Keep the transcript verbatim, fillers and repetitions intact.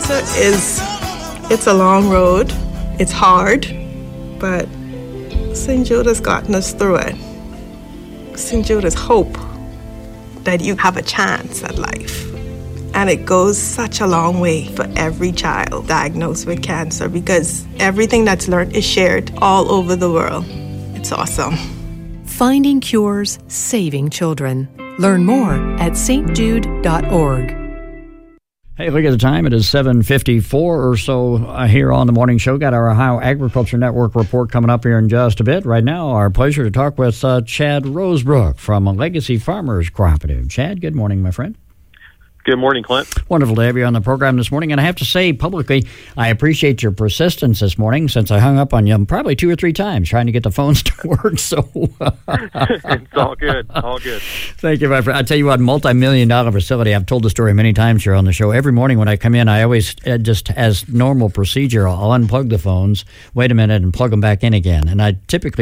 cancer is, it's a long road. It's hard, but Saint Jude has gotten us through it. Saint Jude is hope that you have a chance at life. And it goes such a long way for every child diagnosed with cancer because everything that's learned is shared all over the world. It's awesome. Finding cures, saving children. Learn more at s t jude dot org. Hey, look at the time. It is seven fifty-four or so uh, here on the morning show. Got our Ohio Agriculture Network report coming up here in just a bit. Right now, our pleasure to talk with uh, Chad Rosebrook from Legacy Farmers Cooperative. Chad, good morning, my friend. Good morning, Clint. Wonderful to have you on the program this morning. And I have to say publicly, I appreciate your persistence this morning since I hung up on you probably two or three times trying to get the phones to work. So it's all good. All good. Thank you, my friend. I tell you what, multi-million dollar facility. I've told the story many times here on the show. Every morning when I come in, I always, uh, just as normal procedure, I'll unplug the phones, wait a minute, and plug them back in again. And I typically